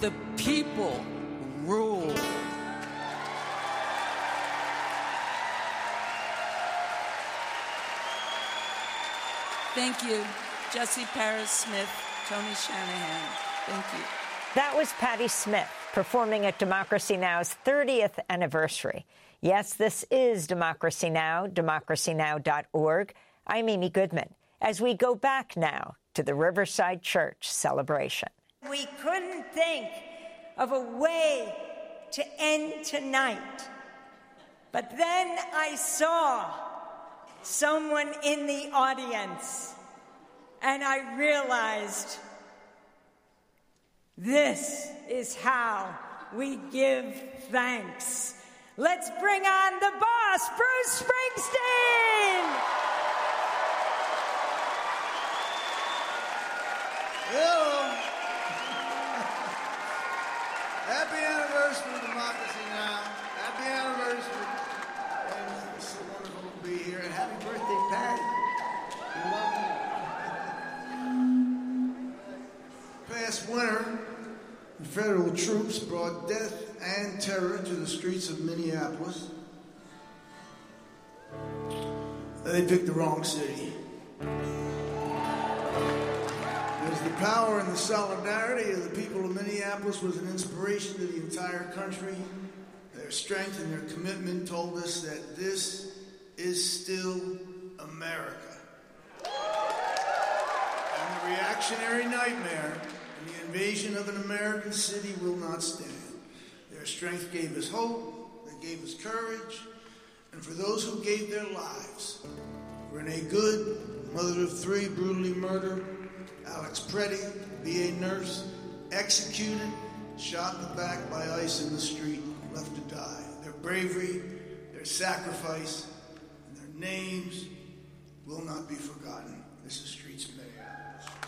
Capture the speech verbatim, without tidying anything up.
The people rule. Thank you, Jesse Paris Smith, Tony Shanahan. Thank you. That was Patti Smith performing at Democracy Now!'s thirtieth anniversary. Yes, this is Democracy Now!, democracy now dot org. I'm Amy Goodman, as we go back now to the Riverside Church celebration. We couldn't think of a way to end tonight. But then I saw someone in the audience, and I realized this is how we give thanks. Let's bring on the boss, Bruce Springsteen! Hello. Happy anniversary, Democracy Now! Happy anniversary. And it's so wonderful to be here. And happy birthday, Patty. We love you. Past winter, the federal troops brought death and terror to the streets of Minneapolis. They picked the wrong city. The power and the solidarity of the people of Minneapolis was an inspiration to the entire country. Their strength and their commitment told us that this is still America. And the reactionary nightmare and the invasion of an American city will not stand. Their strength gave us hope, they gave us courage, and for those who gave their lives, Renee Good, mother of three, brutally murdered, Alex Preddy, V A nurse, executed, shot in the back by ICE in the street, left to die. Their bravery, their sacrifice, and their names will not be forgotten. This is Streets of Minneapolis.